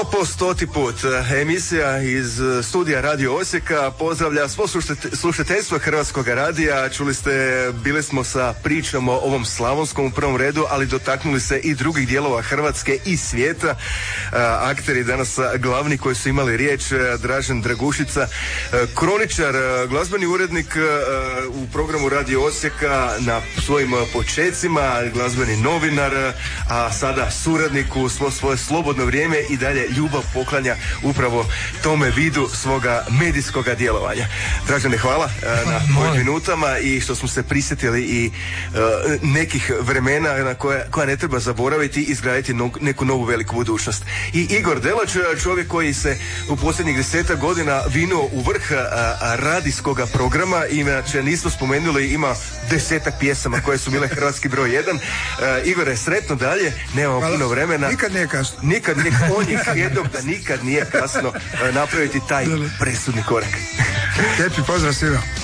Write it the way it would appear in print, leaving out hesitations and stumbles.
Po 100. put emisija iz studija Radio Osijeka pozdravlja svo slušateljstvo Hrvatskog radija. Čuli ste, bili smo sa pričom o ovom slavonskom u prvom redu, ali dotaknuli se i drugih dijelova Hrvatske i svijeta. Akteri danas glavni koji su imali riječ, Dražen Dragušica, kroničar, glazbeni urednik u programu Radio Osijeka na svojim počecima, glazbeni novinar, a sada suradnik u svoje slobodno vrijeme i dalje ljubav poklanja upravo tome vidu svoga medijskoga djelovanja. Dražene, hvala na ovim minutama i što smo se prisjetili i nekih vremena na koja ne treba zaboraviti i izgraditi neku novu veliku budućnost. I Igor Delač, čovjek koji se u posljednjih 10 godina vinuo u vrh radijskoga programa, inače nismo spomenuli, ima 10 pjesama koje su bile hrvatski broj 1. Igore, sretno dalje, nemamo puno vremena. Nikad nije kasno. On je jednog da nikad nije kasno napraviti taj presudni korak. Lijepi pozdrav svima.